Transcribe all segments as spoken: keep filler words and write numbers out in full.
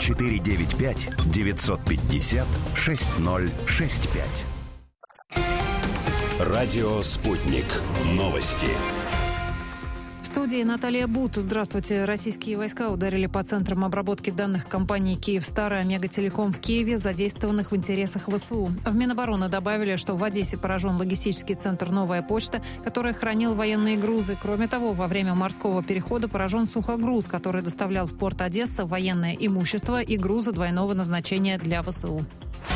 четыре девять пять девятьсот пятьдесят шесть ноль шесть пять. Радио «Спутник». Новости. В студии Наталья Бут. Здравствуйте. Российские войска ударили по центрам обработки данных компании «Киевстар» и «Мегателеком» в Киеве, задействованных в интересах ВСУ. В Минобороны добавили, что в Одессе поражен логистический центр «Новая почта», который хранил военные грузы. Кроме того, во время морского перехода поражен сухогруз, который доставлял в порт Одесса военное имущество и грузы двойного назначения для ВСУ.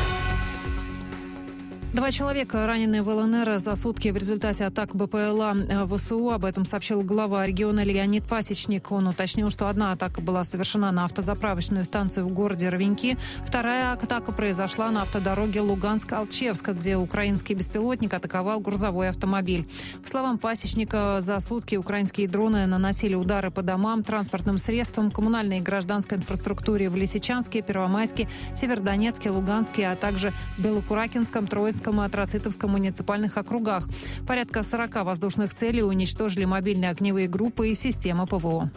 Два человека ранены в ЛНР за сутки в результате атак БПЛА ВСУ. Об этом сообщил глава региона Леонид Пасечник. Он уточнил, что одна атака была совершена на автозаправочную станцию в городе Ровеньки. Вторая атака произошла на автодороге Луганск-Алчевск, где украинский беспилотник атаковал грузовой автомобиль. По словам Пасечника, за сутки украинские дроны наносили удары по домам, транспортным средствам, коммунальной и гражданской инфраструктуре в Лисичанске, Первомайске, Северодонецке, Луганске, а также Белокуракинском, Троицком, и Троцитовском муниципальных округах. Порядка сорока воздушных целей уничтожили мобильные огневые группы и системы ПВО.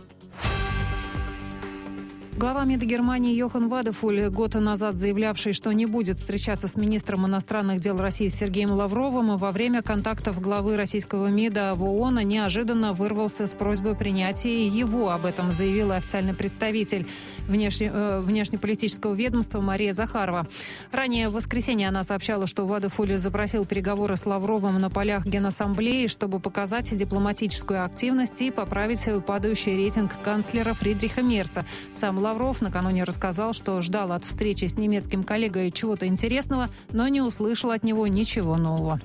Глава МИДа Германии Йохан Вадефуль, год назад заявлявший, что не будет встречаться с министром иностранных дел России Сергеем Лавровым, во время контактов главы российского МИДа в ООН неожиданно вырвался с просьбой принятия его. Об этом заявила официальный представитель внешне, э, внешнеполитического ведомства Мария Захарова. Ранее в воскресенье она сообщала, что Вадефуль запросил переговоры с Лавровым на полях Генассамблеи, чтобы показать дипломатическую активность и поправить падающий рейтинг канцлера Фридриха Мерца. Сам Лавров накануне рассказал, что ждал от встречи с немецким коллегой чего-то интересного, но не услышал от него ничего нового.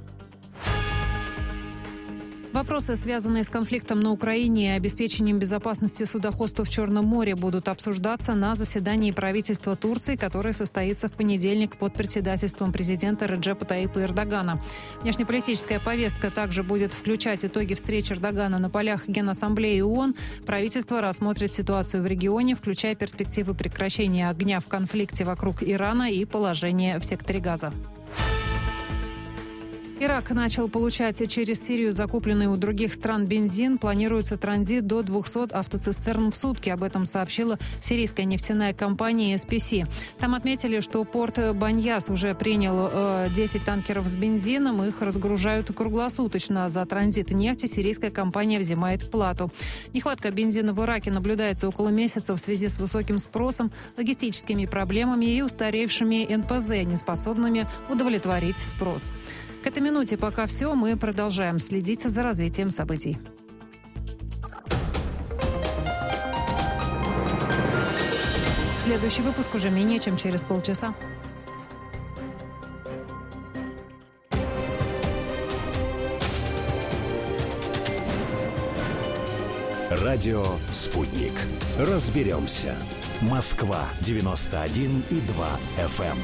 Вопросы, связанные с конфликтом на Украине и обеспечением безопасности судоходства в Черном море, будут обсуждаться на заседании правительства Турции, которое состоится в понедельник под председательством президента Реджепа Таипа Эрдогана. Внешнеполитическая повестка также будет включать итоги встреч Эрдогана на полях Генассамблеи ООН. Правительство рассмотрит ситуацию в регионе, включая перспективы прекращения огня в конфликте вокруг Ирана и положение в секторе Газа. Ирак начал получать через Сирию закупленный у других стран бензин. Планируется транзит до двухсот автоцистерн в сутки. Об этом сообщила сирийская нефтяная компания эс пи си. Там отметили, что порт Баньяс уже принял э, десять танкеров с бензином. Их разгружают круглосуточно. За транзит нефти сирийская компания взимает плату. Нехватка бензина в Ираке наблюдается около месяца в связи с высоким спросом, логистическими проблемами и устаревшими эн пэ зэ, неспособными удовлетворить спрос. К этой минуте пока все. Мы продолжаем следить за развитием событий. Следующий выпуск уже менее чем через полчаса. Радио «Спутник». Разберемся. Москва девяносто один и два эф эм.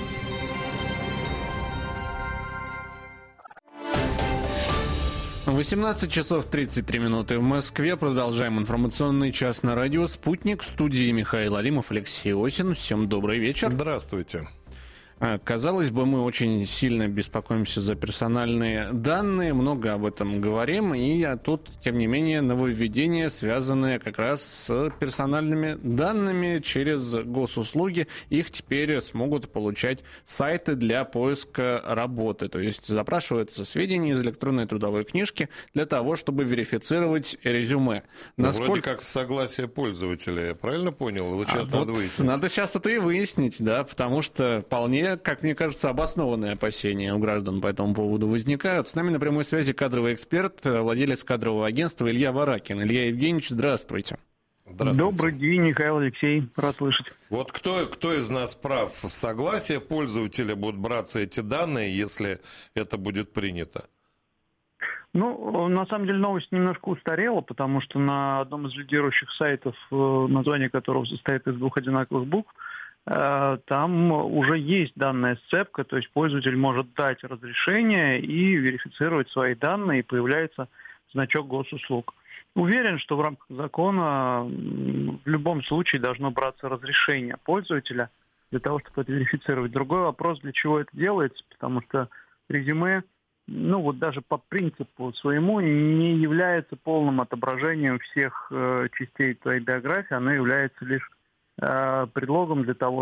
восемнадцать часов тридцать три минуты в Москве. Продолжаем информационный час на радио «Спутник». В студии Михаил Алимов, Алексей Осин. Всем добрый вечер. Здравствуйте. Казалось бы, мы очень сильно беспокоимся за персональные данные, много об этом говорим, и тут, тем не менее, нововведения, связанные как раз с персональными данными через госуслуги. Их теперь смогут получать сайты для поиска работы. То есть запрашиваются сведения из электронной трудовой книжки для того, чтобы верифицировать резюме. Насколько... Вроде как согласие пользователя, я правильно понял? Вы сейчас а надо вот выяснить. Надо сейчас это и выяснить, да, потому что вполне, как мне кажется, обоснованные опасения у граждан по этому поводу возникают. С нами на прямой связи кадровый эксперт, владелец кадрового агентства Илья Варакин. Илья Евгеньевич, здравствуйте. Здравствуйте. Добрый день, Михаил, Алексей. Рад слышать. Вот кто, кто из нас прав? Согласие пользователя будут браться эти данные, если это будет принято? Ну, на самом деле новость немножко устарела, потому что на одном из лидирующих сайтов, название которого состоит из двух одинаковых букв, там уже есть данная сцепка, то есть пользователь может дать разрешение и верифицировать свои данные, и появляется значок госуслуг. Уверен, что в рамках закона в любом случае должно браться разрешение пользователя для того, чтобы это верифицировать. Другой вопрос, для чего это делается, потому что резюме, ну вот даже по принципу своему, не является полным отображением всех э, частей твоей биографии, оно является лишь э, предлогом для того,